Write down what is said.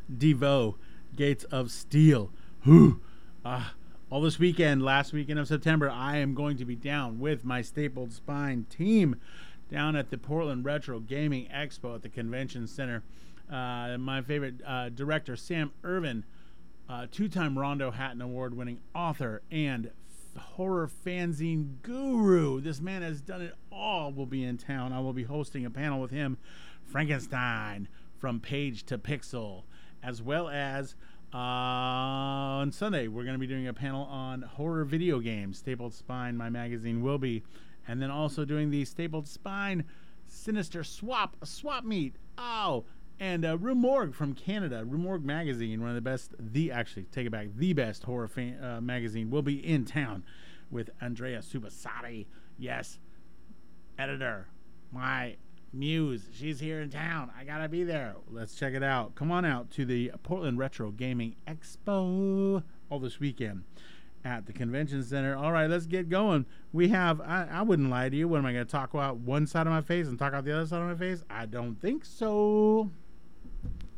Devo, Gates of Steel. Whew. All this weekend, last weekend of September, I am going to be down with my Stapled Spine team down at the Portland Retro Gaming Expo at the Convention Center. My favorite director, Sam Irvin, two-time Rondo Hatton Award-winning author and horror fanzine guru. This man has done it all. Will be in town. I will be hosting a panel with him, Frankenstein, From Page to Pixel, as well as on Sunday we're going to be doing a panel on horror video games. Stapled Spine, my magazine, will be, and then also doing the Stapled Spine Sinister Swap meet. And Rue Morgue from Canada, Rue Morgue magazine, one of the best, the best horror magazine, will be in town with Andrea Subasati. Yes, editor, my muse, she's here in town. I gotta be there. Let's check it out. Come on out to the Portland Retro Gaming Expo all this weekend at the Convention Center. All right, let's get going. We have, I wouldn't lie to you. What am I going to talk about one side of my face and talk out the other side of my face? I don't think so.